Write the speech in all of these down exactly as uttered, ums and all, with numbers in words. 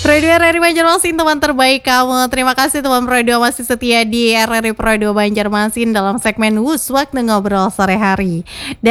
Radio R R I Banjarmasin, teman terbaik kamu. Terima kasih teman radio masih setia di R R I Radio Banjarmasin dalam segmen Wus Waktu Ngobrol Sore Hari.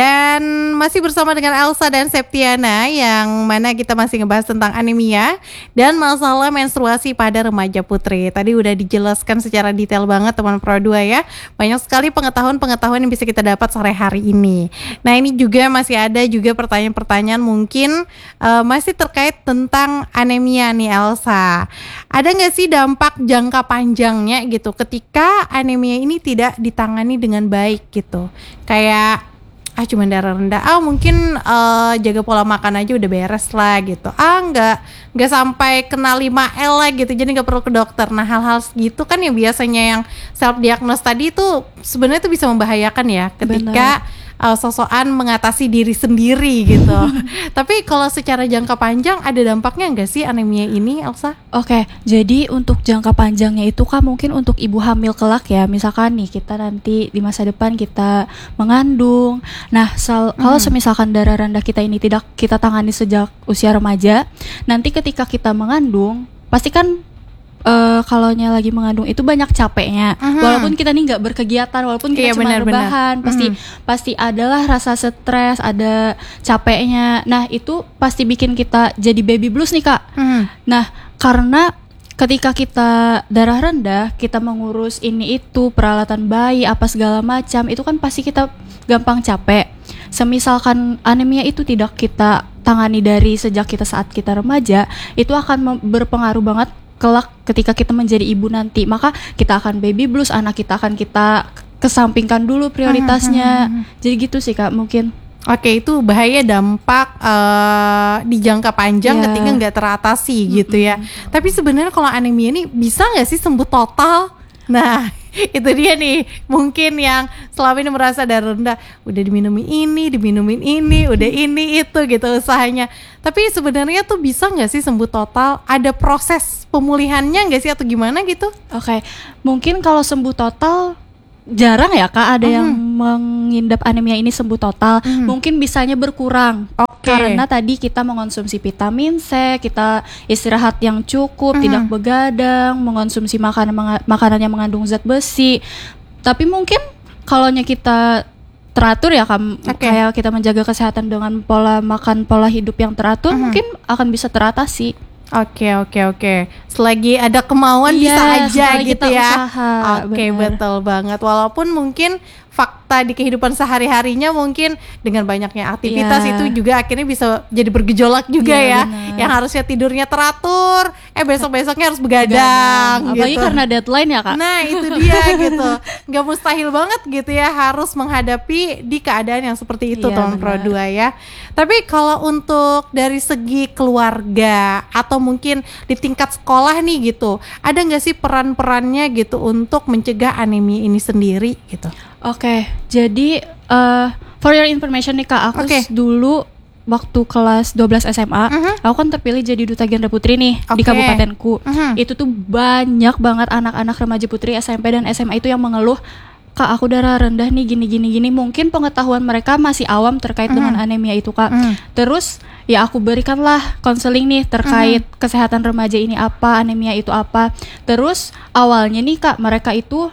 Dan masih bersama dengan Elsa dan Septiana, yang mana kita masih ngebahas tentang anemia dan masalah menstruasi pada remaja putri. Tadi udah dijelaskan secara detail banget teman Pro dua ya. Banyak sekali pengetahuan-pengetahuan yang bisa kita dapat sore hari ini. Nah, ini juga masih ada juga pertanyaan-pertanyaan mungkin uh, masih terkait tentang anemia nih Elsa. Ada nggak sih dampak jangka panjangnya gitu ketika anemia ini tidak ditangani dengan baik gitu? Kayak ah cuma darah rendah, ah mungkin uh, jaga pola makan aja udah beres lah gitu. Ah nggak nggak sampai kena lima L lah gitu, jadi nggak perlu ke dokter. Nah, hal-hal segitu kan yang biasanya yang self diagnose tadi itu sebenarnya itu bisa membahayakan ya ketika Uh, sosokan mengatasi diri sendiri gitu. Tapi kalau secara jangka panjang ada dampaknya nggak sih anemia ini, Elsa? Oke, jadi untuk jangka panjangnya itu kan mungkin untuk ibu hamil kelak ya. Misalkan nih kita nanti di masa depan kita mengandung. Nah, sel- hmm. kalau semisalkan darah rendah kita ini tidak kita tangani sejak usia remaja, nanti ketika kita mengandung pasti kan Uh, kalaunya lagi mengandung itu banyak capeknya, uh-huh. walaupun kita nih nggak berkegiatan, walaupun kita iya, cuma benar, rebahan, benar. pasti uh-huh. pasti adalah rasa stres, ada capeknya. Nah, itu pasti bikin kita jadi baby blues nih kak. Uh-huh. Nah, karena ketika kita darah rendah, kita mengurus ini itu peralatan bayi apa segala macam, itu kan pasti kita gampang capek. Semisalkan anemia itu tidak kita tangani dari sejak kita saat kita remaja, itu akan mem- berpengaruh banget kelak ketika kita menjadi ibu nanti. Maka kita akan baby blues, anak kita akan kita kesampingkan dulu prioritasnya. Jadi gitu sih kak mungkin. Oke, itu bahaya dampak uh, di jangka panjang yeah. ketika nggak teratasi mm-hmm. gitu ya. Tapi sebenarnya kalau anemia ini bisa nggak sih sembuh total? Nah, itu dia nih, mungkin yang selama ini merasa darah rendah udah diminumin ini, diminumin ini, udah ini itu gitu usahanya. Tapi sebenarnya tuh bisa nggak sih sembuh total? Ada proses pemulihannya nggak sih atau gimana gitu? Oke, mungkin kalau sembuh total jarang ya kak ada uh-huh. yang mengidap anemia ini sembuh total. Uh-huh. Mungkin bisanya berkurang. Okay. Karena tadi kita mengonsumsi vitamin C, kita istirahat yang cukup, uh-huh. tidak begadang, mengonsumsi makanan makanan yang mengandung zat besi. Tapi mungkin kalaunya kita teratur ya kam, okay. kayak kita menjaga kesehatan dengan pola makan, pola hidup yang teratur, uh-huh. mungkin akan bisa teratasi. Oke oke oke. Selagi ada kemauan iya, bisa aja gitu ya. Oke, betul banget. Walaupun mungkin fakta di kehidupan sehari-harinya mungkin dengan banyaknya aktivitas yeah. itu juga akhirnya bisa jadi bergejolak juga yeah, ya. Bener. Yang harusnya tidurnya teratur, eh besok-besoknya harus begadang. Apalagi gitu. Karena deadline ya kak. Nah itu dia gitu. Gak mustahil banget gitu ya harus menghadapi di keadaan yang seperti itu yeah, teman Pro dua ya. Tapi kalau untuk dari segi keluarga atau mungkin di tingkat sekolah nih gitu, ada nggak sih peran-perannya gitu untuk mencegah anemia ini sendiri gitu? Oke, okay, jadi uh, for your information nih kak, aku okay. dulu waktu kelas dua belas S M A, uh-huh. aku kan terpilih jadi duta ganda putri nih okay. di kabupatenku. Uh-huh. Itu tuh banyak banget anak-anak remaja putri S M P dan S M A itu yang mengeluh, kak aku darah rendah nih gini-gini-gini. Mungkin pengetahuan mereka masih awam terkait uh-huh. dengan anemia itu kak. Uh-huh. Terus ya aku berikanlah konseling nih terkait uh-huh. kesehatan remaja ini apa, anemia itu apa. Terus awalnya nih kak mereka itu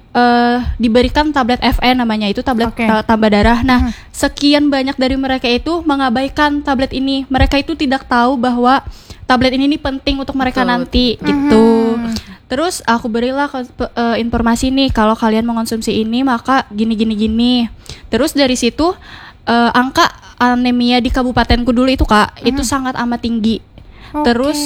Uh, diberikan tablet F E namanya, itu tablet okay. uh, tambah darah. Nah, uh-huh. sekian banyak dari mereka itu mengabaikan tablet ini. Mereka itu tidak tahu bahwa tablet ini nih penting untuk mereka Betul. nanti uh-huh. gitu. Terus aku berilah uh, informasi nih, kalau kalian mengonsumsi ini maka gini gini gini. Terus dari situ uh, angka anemia di kabupatenku dulu itu kak, uh-huh. itu sangat amat tinggi. Okay. Terus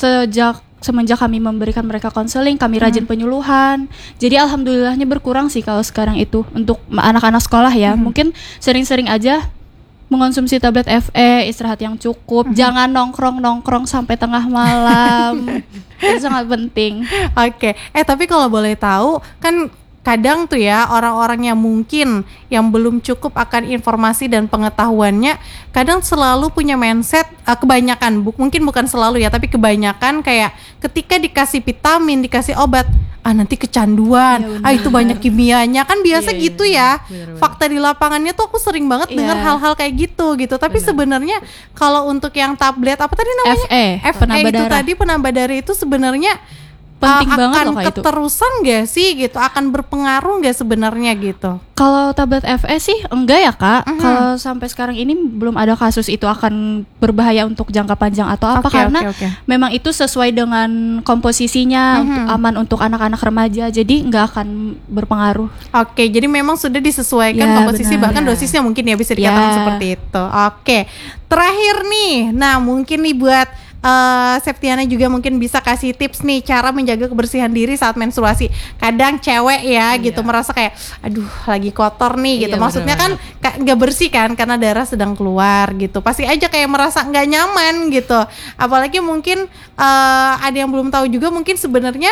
sejak semenjak kami memberikan mereka konseling, kami rajin hmm. penyuluhan. Jadi alhamdulillahnya berkurang sih kalau sekarang itu untuk anak-anak sekolah ya. Hmm. Mungkin sering-sering aja mengonsumsi tablet F E, istirahat yang cukup, hmm. jangan nongkrong-nongkrong sampai tengah malam. Itu sangat penting. Oke. Okay. Eh tapi kalau boleh tahu kan kadang tuh ya orang-orang yang mungkin yang belum cukup akan informasi dan pengetahuannya kadang selalu punya mindset uh, kebanyakan bu- mungkin bukan selalu ya tapi kebanyakan kayak ketika dikasih vitamin, dikasih obat, ah nanti kecanduan, ya, ah itu banyak kimianya kan biasa ya, gitu ya. Bener, bener. Fakta di lapangannya tuh aku sering banget dengar ya. hal-hal kayak gitu gitu. Tapi sebenarnya kalau untuk yang tablet apa tadi namanya? F E, F E itu darah. Tadi penambah darah itu sebenarnya penting uh, banget akan loh kayak keterusan itu. Gak sih gitu, akan berpengaruh gak sebenarnya gitu? Kalau tablet F E sih enggak ya kak. Uh-huh. Kalau sampai sekarang ini belum ada kasus itu akan berbahaya untuk jangka panjang atau apa, okay, karena okay, okay. memang itu sesuai dengan komposisinya, uh-huh. untuk aman untuk anak-anak remaja, jadi nggak akan berpengaruh. Oke, okay, jadi memang sudah disesuaikan ya, komposisi benar. Bahkan dosisnya mungkin ya bisa dikatakan ya. Seperti itu. Oke, okay. Terakhir nih, nah mungkin nih buat Uh, Septiana juga mungkin bisa kasih tips nih cara menjaga kebersihan diri saat menstruasi. Kadang cewek ya iya. gitu merasa kayak aduh lagi kotor nih gitu. Iya, maksudnya bener-bener. Kan nggak bersih kan karena darah sedang keluar gitu. Pasti aja kayak merasa nggak nyaman gitu. Apalagi mungkin uh, ada yang belum tahu juga mungkin sebenarnya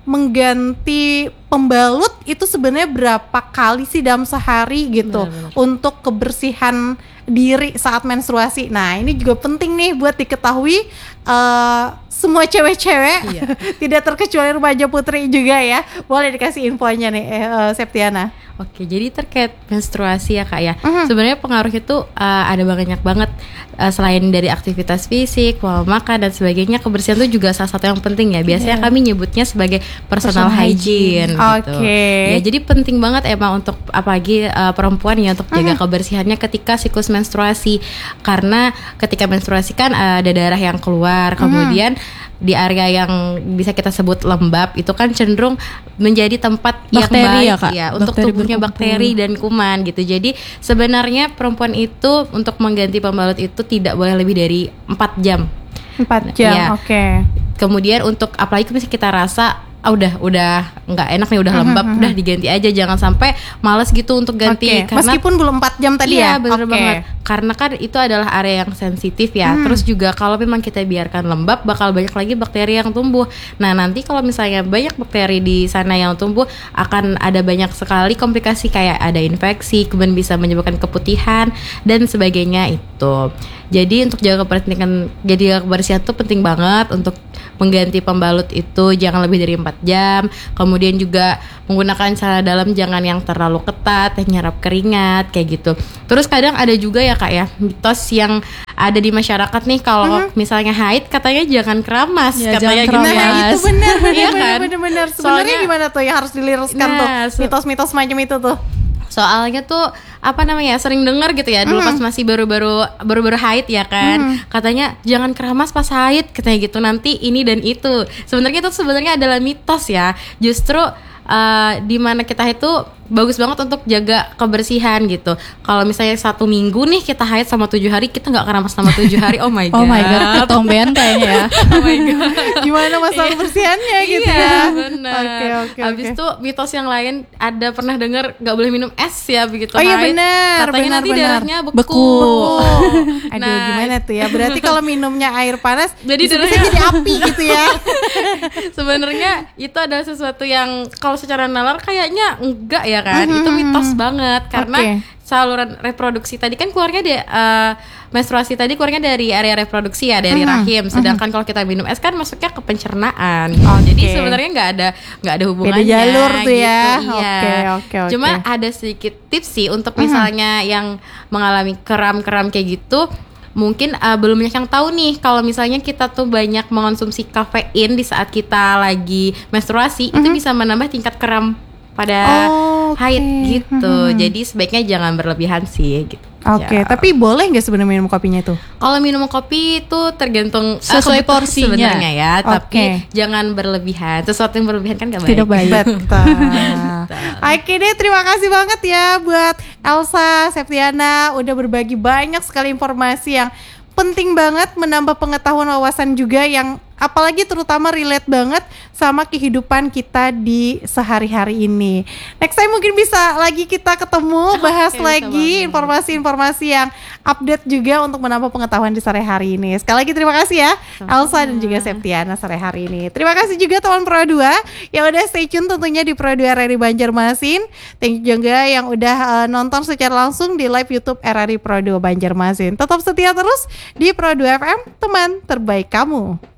mengganti pembalut itu sebenarnya berapa kali sih dalam sehari gitu bener-bener. Untuk kebersihan diri saat menstruasi. Nah ini juga penting nih buat diketahui uh, semua cewek-cewek iya. tidak terkecuali remaja putri juga ya. Boleh dikasih infonya nih uh, Septiana. Oke, jadi terkait menstruasi ya kak ya, uh-huh. sebenarnya pengaruh itu uh, ada banyak banget uh, selain dari aktivitas fisik, pola makan dan sebagainya. Kebersihan itu juga salah satu yang penting ya. Biasanya yeah. kami nyebutnya sebagai personal, personal hygiene. Oke. Gitu. Ya jadi penting banget emang untuk apalagi uh, perempuan ya untuk jaga uh-huh. kebersihannya ketika siklus menstruasi. Karena ketika menstruasi kan uh, ada darah yang keluar, kemudian uh-huh. di area yang bisa kita sebut lembab itu kan cenderung menjadi tempat bakteri yang baik ya, Kak? Ya untuk bakteri tumbuhnya berkumpul. Bakteri dan kuman gitu. Jadi sebenarnya perempuan itu untuk mengganti pembalut itu tidak boleh lebih dari empat jam. empat jam, ya. Oke. Okay. Kemudian untuk apalagi misalnya kita rasa ah udah udah nggak enak nih udah lembab, uh-huh. udah diganti aja, jangan sampai malas gitu untuk ganti. Okay. Karena meskipun belum empat jam tadi iya, ya. Bener okay. banget. Karena kan itu adalah area yang sensitif ya. Hmm. Terus juga kalau memang kita biarkan lembab bakal banyak lagi bakteri yang tumbuh. Nah nanti kalau misalnya banyak bakteri di sana yang tumbuh akan ada banyak sekali komplikasi kayak ada infeksi, kemudian bisa menyebabkan keputihan dan sebagainya itu. Jadi untuk jaga kebersihan, jadi kebersihan itu penting banget untuk mengganti pembalut itu jangan lebih dari empat jam. Kemudian juga menggunakan celana dalam jangan yang terlalu ketat, yang nyerap keringat kayak gitu. Terus kadang ada juga ya kak ya mitos yang ada di masyarakat nih kalau uh-huh. misalnya haid katanya jangan keramas, ya, katanya jangan keramas. Nah itu benar benar kan? benar benar. Sebenarnya gimana tuh yang harus diluruskan nah, tuh mitos-mitos macam itu tuh? Soalnya tuh apa namanya sering dengar gitu ya dulu mm. pas masih baru-baru baru-baru haid ya kan mm. katanya jangan keramas pas haid katanya gitu nanti ini dan itu. Sebenarnya itu sebenarnya adalah mitos ya. Justru uh, di mana kita itu bagus banget untuk jaga kebersihan gitu. Kalau misalnya satu minggu nih kita haid sama tujuh hari kita nggak keramas sama tujuh hari. Oh my god. Oh my god. Ketombean kayaknya ya. Oh my god. Gimana masalah kebersihannya gitu iya, ya? Benar. Oke oke. Habis itu okay. mitos yang lain ada pernah dengar nggak boleh minum es ya begitu. Oh iya benar. Katanya benar, nanti benar. darahnya beku. Beku. Aduh nah, gimana tuh ya? Berarti kalau minumnya air panas jadi darahnya jadi api gitu ya. Sebenarnya itu adalah sesuatu yang kalau secara nalar kayaknya enggak ya kan? Mm-hmm. Itu mitos banget karena okay. saluran reproduksi tadi kan keluarnya di uh, menstruasi tadi keluarnya dari area reproduksi ya dari uh-huh. rahim, sedangkan uh-huh. kalau kita minum es kan masuknya ke pencernaan. Oh, okay. Jadi sebenarnya nggak ada nggak ada hubungannya. Beda jalur tuh gitu, ya. Iya. Okay, okay, okay. Cuma ada sedikit tips sih untuk misalnya uh-huh. yang mengalami kram-kram kayak gitu. Mungkin uh, belum banyak yang tahu nih kalau misalnya kita tuh banyak mengonsumsi kafein di saat kita lagi menstruasi, uh-huh. itu bisa menambah tingkat kram pada oh, okay. haid gitu. Hmm. Jadi sebaiknya jangan berlebihan sih gitu. Oke, okay. ya. Tapi boleh nggak sebenarnya minum kopinya itu? Kalau minum kopi itu tergantung sesuai uh, porsinya sebenarnya ya, okay. tapi jangan berlebihan. Sesuatu yang berlebihan kan nggak baik. Tidak baik. Betul. Oke deh, terima kasih banget ya buat Elsa Septiana udah berbagi banyak sekali informasi yang penting banget, menambah pengetahuan wawasan juga yang apalagi terutama relate banget sama kehidupan kita di sehari-hari ini. Next time mungkin bisa lagi kita ketemu bahas okay, lagi informasi-informasi yang update juga untuk menambah pengetahuan di sehari-hari ini. Sekali lagi terima kasih ya sama-sama. Elsa dan juga Septiana sore hari ini. Terima kasih juga teman Pro dua yang udah stay tune tentunya di Pro dua R R I Banjarmasin. Thank you juga yang udah uh, nonton secara langsung di live YouTube R R I Pro dua Banjarmasin. Tetap setia terus di Pro dua F M, teman terbaik kamu.